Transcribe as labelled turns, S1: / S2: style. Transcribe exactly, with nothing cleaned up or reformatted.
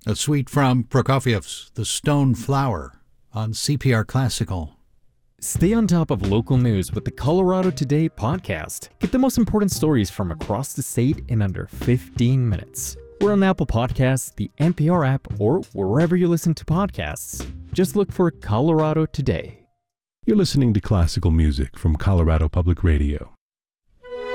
S1: A suite from Prokofiev's The Stone Flower on C P R Classical.
S2: Stay on top of local news with the Colorado Today podcast. Get the most important stories from across the state in under fifteen minutes. We're on Apple Podcasts, the N P R app, or wherever you listen to podcasts. Just look for Colorado Today.
S3: You're listening to classical music from Colorado Public Radio.